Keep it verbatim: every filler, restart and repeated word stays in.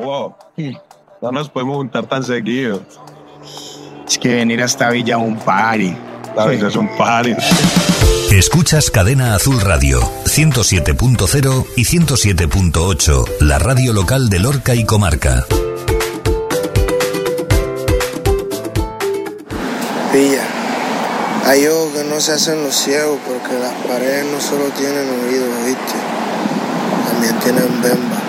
wow. No nos podemos juntar tan seguido. Es que venir hasta Villa es un party. La Villa es un party. Escuchas Cadena Azul Radio, ciento siete punto cero y ciento siete punto ocho, la radio local de Lorca y comarca. Villa, hay ojos que no se hacen los ciegos porque las paredes no solo tienen oídos, ¿viste? También tienen bemba.